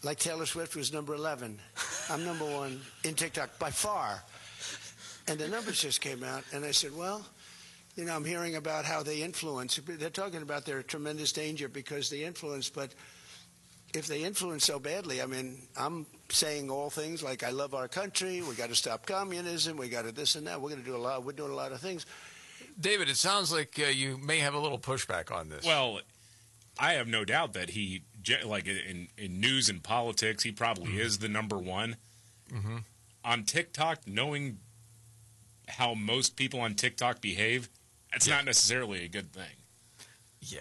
like Taylor Swift was number 11. I'm number 1 in TikTok by far. And the numbers just came out, and I said, well, you know, I'm hearing about how they influence. They're talking about their tremendous danger because they influence, but if they influence so badly, I mean, I'm saying all things like I love our country, we got to stop communism, we got to this and that, we're doing a lot of things. David, it sounds like you may have a little pushback on this. Well, I have no doubt that he, like in news and politics, he probably is the number 1. Mm-hmm. On TikTok, knowing how most people on TikTok behave, it's not necessarily a good thing. Yeah.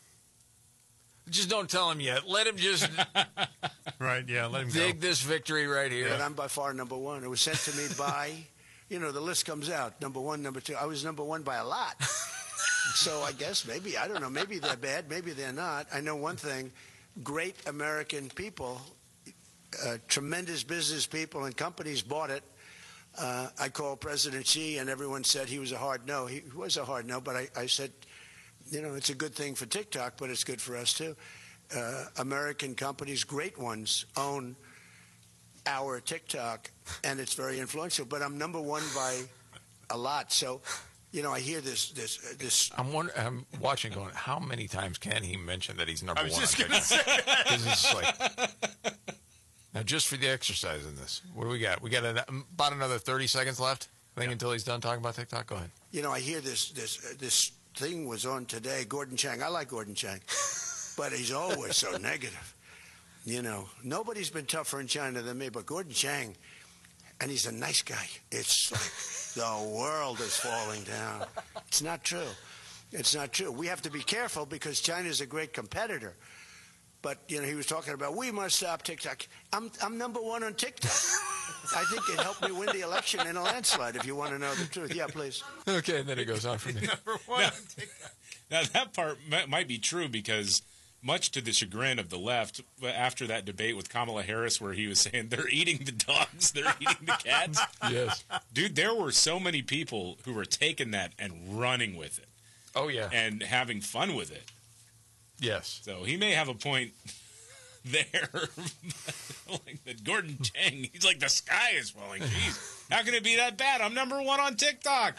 Just don't tell him yet. Let him just right. Yeah, let him dig this victory right here. But I'm by far number 1. It was sent to me by, you know, the list comes out. Number 1, number 2. I was number 1 by a lot. So I guess maybe, I don't know, maybe they're bad, maybe they're not. I know one thing, great American people, tremendous business people and companies bought it. I called President Xi, and everyone said he was a hard no. He was a hard no, but I said, you know, it's a good thing for TikTok, but it's good for us too. American companies, great ones, own our TikTok, and it's very influential. But I'm number 1 by a lot. So, you know, I hear this. I'm watching, going, how many times can he mention that he's number 1? I was just going to say that. It's like, now, just for the exercise in this, what do we got? We got about another 30 seconds left, I think, until he's done talking about TikTok. Go ahead. You know, I hear this thing was on today, Gordon Chang. I like Gordon Chang, but he's always so negative. You know, nobody's been tougher in China than me, but Gordon Chang, and he's a nice guy. It's like the world is falling down. It's not true. It's not true. We have to be careful because China's a great competitor. But, you know, he was talking about, we must stop TikTok. I'm number 1 on TikTok. I think it helped me win the election in a landslide, if you want to know the truth. Yeah, please. Okay, and then it goes on from there. Number 1 on TikTok. Now, that part might be true because much to the chagrin of the left, after that debate with Kamala Harris where he was saying they're eating the dogs, they're eating the cats. Yes. Dude, there were so many people who were taking that and running with it. Oh, yeah. And having fun with it. Yes. So he may have a point there. Like the Gordon Chang, he's like, the sky is falling. Jeez, how can it be that bad? I'm number 1 on TikTok.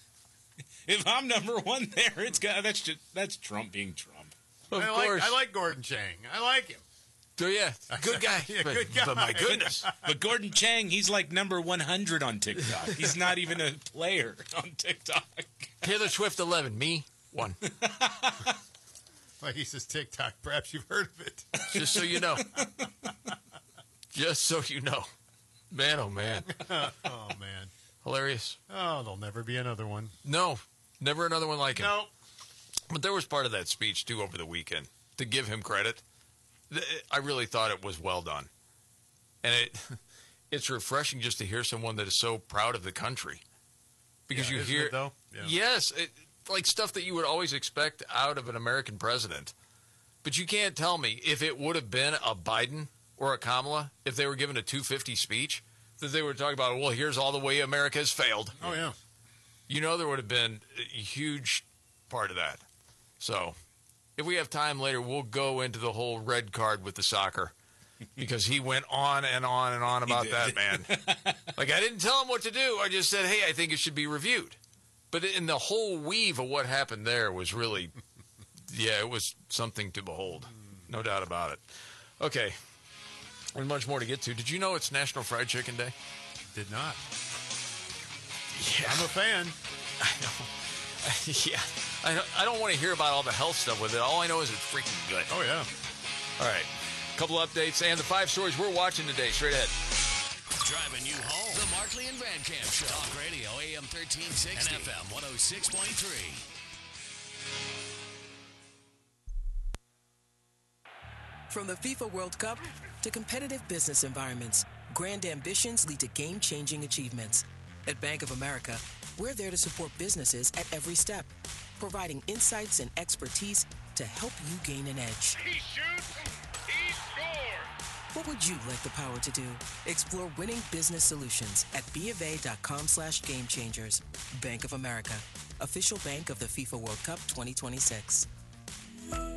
If I'm number 1 there, that's Trump being Trump. Of course. I like Gordon Chang. I like him. Do you? Good guy. Yeah, good guy. But my goodness. But Gordon Chang, he's like number 100 on TikTok. He's not even a player on TikTok. Taylor Swift 11, me 1. Like he says TikTok. Perhaps you've heard of it. Just so you know. Just so you know. Man, oh, man. Oh, man. Hilarious. Oh, there'll never be another one. No, never another one like him. No. But there was part of that speech, too, over the weekend. To give him credit, I really thought it was well done. And it's refreshing just to hear someone that is so proud of the country. Because you hear... It, though? Yeah. Yes, like stuff that you would always expect out of an American president. But you can't tell me if it would have been a Biden or a Kamala, if they were given a 250 speech, that they were talking about, well, here's all the way America has failed. Oh, yeah. You know, there would have been a huge part of that. So, if we have time later, we'll go into the whole red card with the soccer. Because he went on and on and on about that, man. Like, I didn't tell him what to do. I just said, hey, I think it should be reviewed. But in the whole weave of what happened there was really, yeah, it was something to behold. No doubt about it. Okay. There's much more to get to. Did you know it's National Fried Chicken Day? Did not. Yeah. I'm a fan. I know. Yeah. I don't want to hear about all the health stuff with it. All I know is it's freaking good. Oh, yeah. All right. A couple updates and the 5 stories we're watching today. Straight ahead. Driving you home. The Markley and Van Camp Show. Talk Radio, AM 1360 and FM 106.3. From the FIFA World Cup to competitive business environments, grand ambitions lead to game-changing achievements. At Bank of America, we're there to support businesses at every step, providing insights and expertise to help you gain an edge. He shoots, he scores! What would you like the power to do? Explore winning business solutions at BofA.com/gamechangers. Bank of America, official bank of the FIFA World Cup 2026.